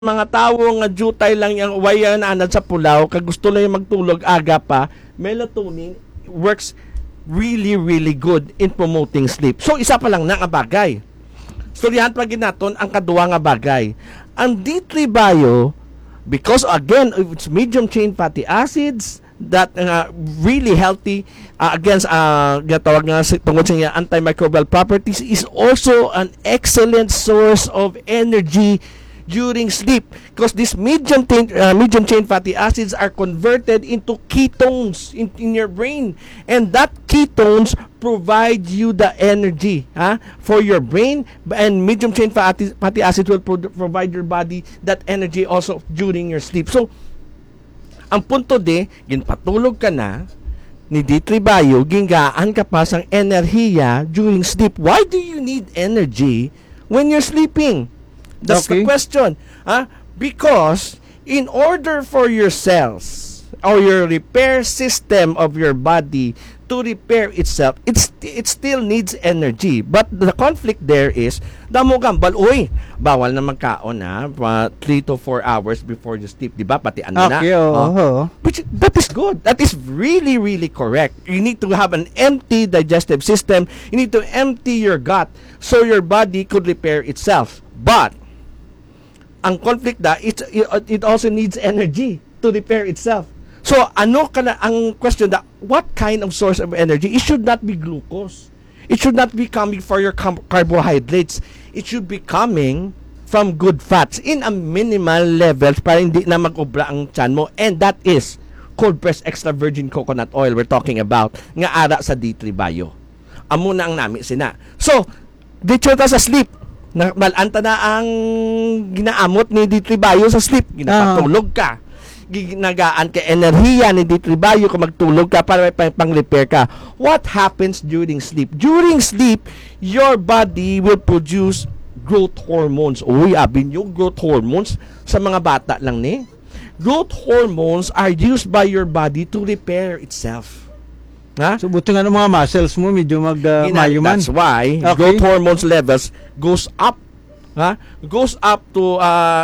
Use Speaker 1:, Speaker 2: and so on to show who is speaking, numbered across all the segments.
Speaker 1: mga tawo nga jutay lang yang wayan anad sa pulaw kag gusto lang yung magtulog aga pa, melatonin works really good in promoting sleep. So isa pa lang na nga bagay. Storyahan pa ginaton ang kaduwa nga bagay. Ang D3 Bio, because again it's medium chain fatty acids that really healthy against gatawag nga tungod sa antimicrobial properties, is also an excellent source of energy during sleep, because these medium chain fatty acids are converted into ketones in your brain, and that ketones provide you the energy for your brain, and medium chain fatty acids will provide your body that energy also during your sleep. So ang punto ginpatulog ka na ni D3 Bio, gingaan ka pa sang enerhiya during sleep. Why do you need energy when you're sleeping? That's the question. Because in order for your cells or your repair system of your body to repair itself, it still needs energy. But the conflict there is, damo gambal, bawal na magkaon 3 to 4 hours before you sleep, di ba? Pati ano na. Which, that is good. That is really correct. You need to have an empty digestive system. You need to empty your gut so your body could repair itself. But ang conflict it also needs energy to repair itself. So ang question what kind of source of energy? It should not be glucose. It should not be coming for your carbohydrates. It should be coming from good fats in a minimal levels para hindi na mag-ubra ang tiyan mo, and that is cold pressed extra virgin coconut oil we're talking about nga ara sa D3 Bio. Amo na ang nami sina. So dito ta sa sleep, malanta na ang ginaamot ni D3 Bio sa sleep. Ginapatulog ka. Ginagaan ka enerhiya ni D3 Bio kung magtulog ka para pang-repair ka. What happens during sleep? During sleep, your body will produce growth hormones. Abin yung growth hormones sa mga bata lang ni. Growth hormones are used by your body to repair itself.
Speaker 2: So buti nga ng mga muscles mo medyo magmayuman.
Speaker 1: That's why growth hormones levels goes up. Goes up to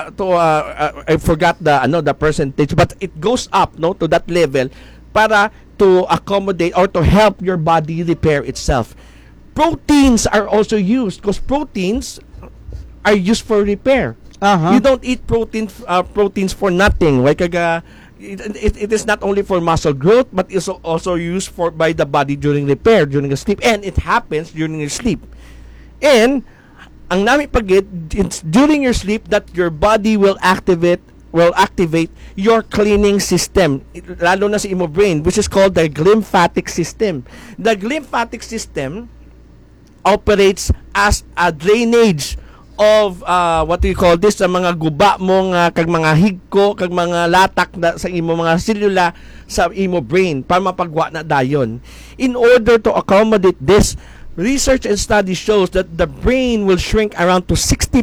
Speaker 1: I forgot the percentage, but it goes up to that level para to accommodate or to help your body repair itself. Proteins are also used because proteins are used for repair. You don't eat proteins for nothing. Like it is not only for muscle growth, but it's also used by the body during repair, during the sleep, and it happens during your sleep. And ang nami pagit, it's during your sleep that your body will activate your cleaning system, lalo na sa imo brain, which is called the glymphatic system. The glymphatic system operates as a drainage of what do you call this, sa mga guba mo nga kag mga higko kag mga latak sa imo mga selula sa imo brain para mapagwa na dayon. In order to accommodate this, research and study shows that the brain will shrink around to 60%.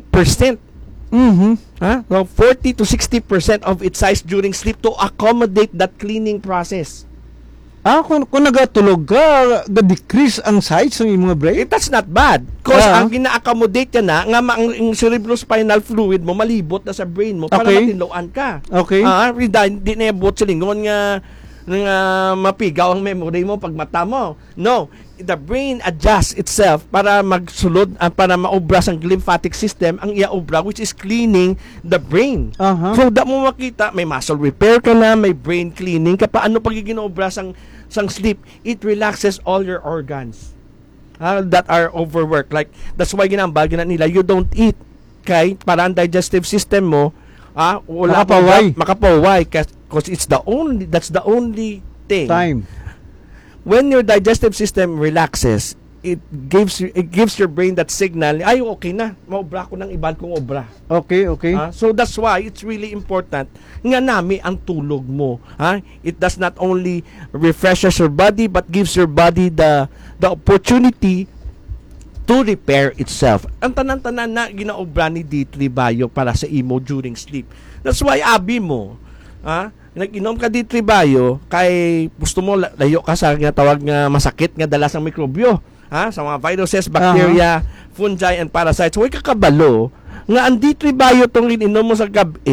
Speaker 1: So 40 to 60% of its size during sleep to accommodate that cleaning process.
Speaker 2: Kung nagatulog ka, decrease ang size ng mga brain?
Speaker 1: That's not bad. Because ang gina-accommodate ka na, nga ang cerebrospinal fluid mo, malibot na sa brain mo para matinloan ka. Di na ibot sa lingon nga mapigaw ang memory mo pag mata mo. No. The brain adjusts itself para magsulod, para maubras ang glymphatic system, ang iaubra, which is cleaning the brain. So, da mo makita, may muscle repair ka na, may brain cleaning ka. Paano pag ginaubras ang sleep? It relaxes all your organs that are overworked. Like, that's why ginambal nila, you don't eat. Kay, para ang digestive system mo, makapaway. Because that's the only thing.
Speaker 2: Time.
Speaker 1: When your digestive system relaxes, it gives your brain that signal, ay okay na, maubra ko ng iban kong obra.
Speaker 2: Okay.
Speaker 1: So that's why it's really important nga nami ang tulog mo. It does not only refreshes your body but gives your body the opportunity to repair itself. Ang tanan-tanan na ginaobra ni D3 Bio para sa imo during sleep. That's why abi mo, nag-inom ka D3 Bio kay gusto mo layo ka sa tawag nga masakit nga dala sa mikrobyo, sa mga viruses, bacteria, fungi and parasites. Huwag kakabalo nga andito bayo tong ininom mo sa gabi